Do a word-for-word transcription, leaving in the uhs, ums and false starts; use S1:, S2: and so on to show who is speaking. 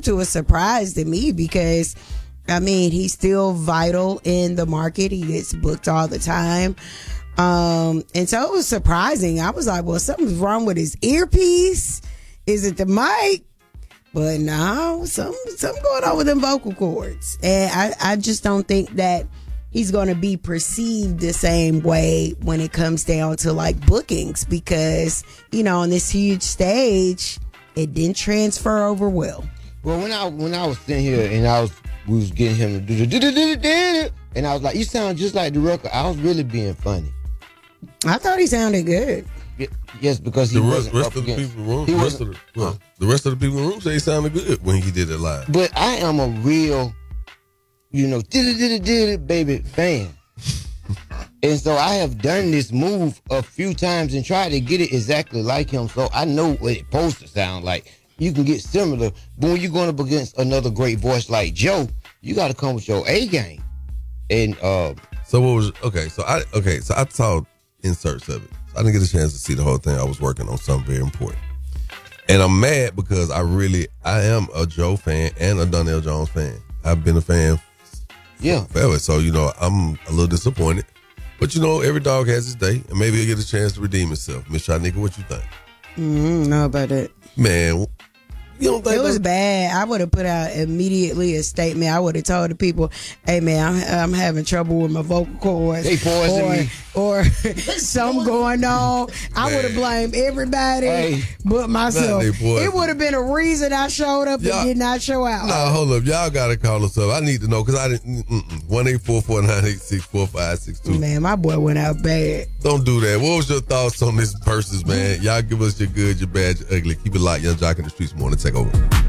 S1: to a surprise to me because, I mean, he's still vital in the market. He gets booked all the time. Um, and so it was surprising. I was like, well, something's wrong with his earpiece. Is it the mic? But no, something, something going on with them vocal cords. And I, I just don't think that he's going to be perceived the same way when it comes down to like bookings because, you know, on this huge stage, it didn't transfer over well.
S2: Well, when I when I was sitting here and I was we was getting him to do and I was like, you sound just like the record. I was really being funny.
S1: I thought he sounded good.
S2: Yes, because he
S3: the
S2: wasn't
S3: rest
S2: up
S3: of the
S2: against,
S3: people in the room.
S2: he
S3: The rest,
S2: wasn't,
S3: of the, well, the rest of the people in the room say he sounded good when he did it live.
S2: But I am a real, you know, did it, did it, did it, baby fan. And so I have done this move a few times and tried to get it exactly like him. So I know what it's supposed to sound like. You can get similar, but when you're going up against another great voice like Joe, you got to come with your A game. And uh,
S3: so what was okay? So I okay. So I saw inserts of it. So I didn't get a chance to see the whole thing. I was working on something very important, and I'm mad because I really I am a Joe fan and a Donnell Jones fan. I've been a fan,
S2: yeah,
S3: forever. So you know I'm a little disappointed, but you know every dog has his day, and maybe he'll get a chance to redeem himself. Miss Shanika, what you think?
S1: Mm, know about it,
S3: man. You don't think
S1: it was bad. I would have put out immediately a statement. I would have told the people, hey, man, I'm, I'm having trouble with my vocal cords.
S2: They poisoned
S1: or,
S2: me.
S1: Or something going on. I would have blamed everybody
S2: hey,
S1: but myself. It would have been a reason I showed up
S3: y'all,
S1: and did not show out.
S3: No, nah, hold up. Y'all got to call us up. I need to know because I didn't. one eight four four nine eight six four five six two.
S1: Man, my boy went out bad.
S3: Don't do that. What was your thoughts on this versus, man? Y'all give us your good, your bad, your ugly. Keep it locked. Young Jock in the Streetz Morning Take over.